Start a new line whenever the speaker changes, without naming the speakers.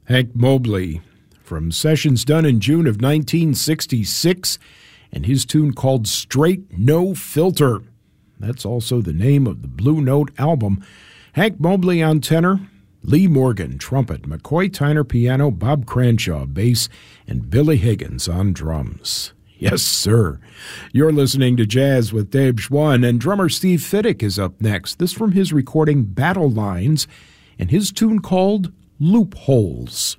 Hank Mobley from sessions done in June of 1966 and his tune called Straight No Filter. That's also the name of the Blue Note album. Hank Mobley on tenor, Lee Morgan trumpet, McCoy Tyner piano, Bob Cranshaw bass, and Billy Higgins on drums. Yes, sir. You're listening to Jazz with Dave Schwann, and drummer Steve Fiddick is up next. This from his recording Battle Lines and his tune called Loopholes.